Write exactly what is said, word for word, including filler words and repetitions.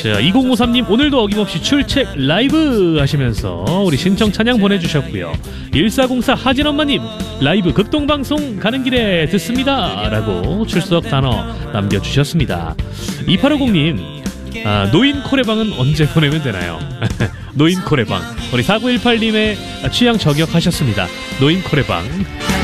자, 이공오삼님 오늘도 어김없이 출첵 라이브 하시면서 우리 신청 찬양 보내주셨고요. 일사공사 하진엄마님 라이브 극동방송 가는 길에 듣습니다 라고 출석 단어 남겨주셨습니다. 이팔오공님 아, 노인 코레방은 언제 보내면 되나요? 노인 코레방 우리 사구일팔님의 취향 저격하셨습니다. 노인 코레방